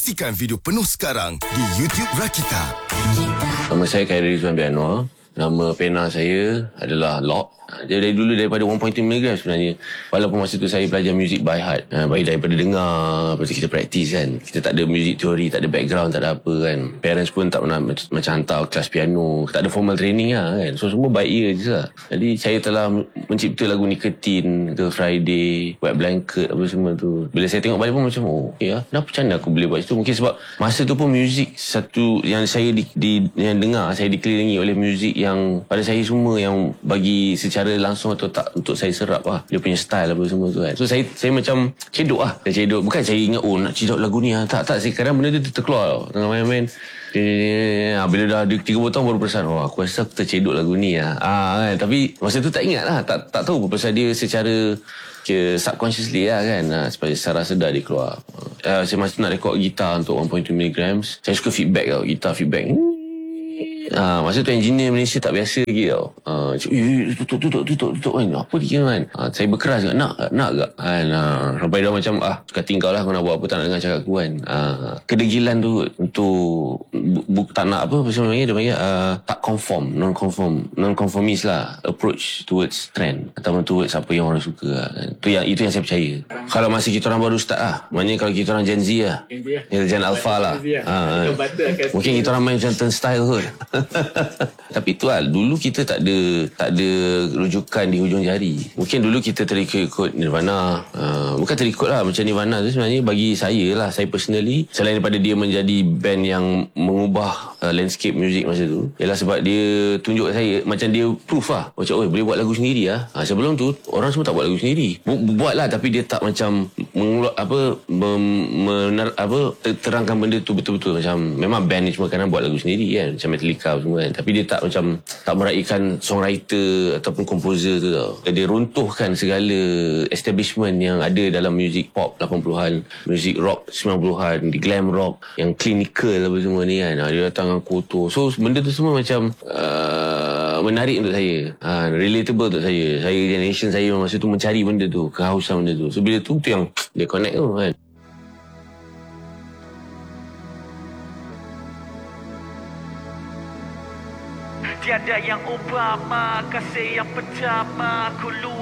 Saksikan video penuh sekarang di YouTube Rakita. Nama saya Khairi Rizwan Bianwar. Nama pena saya adalah Lock. Dia dari dulu daripada 1.2 mg sebenarnya. Walaupun masa tu saya belajar muzik by heart. Bagi daripada dengar, lepas tu kita praktis kan. Kita tak ada muzik teori, tak ada background, tak ada apa kan. Parents pun tak pernah macam hantar kelas piano. Tak ada formal training lah kan. So semua by ear je lah. Jadi saya telah mencipta lagu Nikotin, Girl Friday, Wet Blanket, apa semua tu. Bila saya tengok balik pun macam, oh ya, kenapa macam mana aku boleh buat itu? Mungkin sebab masa tu pun muzik satu yang saya yang dengar, saya dikelilingi oleh muzik yang pada saya semua yang bagi secara langsung atau tak untuk saya serap lah. Dia punya style apa semua tu kan. So saya macam cedok lah. Saya cedok. Bukan saya ingat, oh nak cedok lagu ni lah. Tak. Kadang benda tu terkeluar tengah main-main. Bila dah ada 30 tahun baru perasan, oh aku rasa aku tercedok lagu ni lah. Kan? Tapi masa tu tak ingat lah. Tak tahu apa pasal dia secara subconsciously lah kan. Secara sedar dia keluar. Saya masih nak rekod gitar untuk 1.2 mg. Saya suka feedback tau. Gitar feedback. Masa tu engineer Malaysia tak biasa lagi tau. Tutup kan. Apa dia kan? Saya berkeras kan. Nak tak? Sampai dah macam, suka tinggal lah, kau nak buat apa, tak nak dengar cakap aku kan. Kedegilan tu untuk tak nak apa sebenarnya dia panggil tak conform, non-conformist lah approach towards trend ataupun towards apa yang orang suka kan. Itu yang saya percaya. Kalau masa kita orang baru start lah, maknanya kalau kita orang Gen Z lah, Gen Alpha lah, mungkin kita orang main macam turnstile kot. Tapi tu lah, dulu kita tak ada rujukan di hujung jari. Mungkin dulu kita terikut Nirvana. Bukan terikut lah, macam Nirvana tu sebenarnya bagi saya lah, saya personally, selain daripada dia menjadi band yang mengubah landscape music masa tu, ialah sebab dia tunjuk saya, macam dia proof lah, macam boleh buat lagu sendiri lah. Sebelum tu orang semua tak buat lagu sendiri. Buat lah, tapi dia tak macam terangkan benda tu betul-betul. Macam memang band ni cuma kadang buat lagu sendiri kan, macam Metallica semua kan. Tapi dia tak macam, tak meraihkan songwriter ataupun komposer tu tau. Dia runtuhkan segala establishment yang ada dalam muzik pop 80-an, muzik rock 90-an, di glam rock yang clinical apa semua ni kan. Dia datang dengan kotor. So benda tu semua macam menarik untuk saya, relatable untuk saya. Generation saya masa tu mencari benda tu, kehausan benda tu. So bila tu yang dia connect tu kan. Tiada yang Obama, kasih yang pertama, ku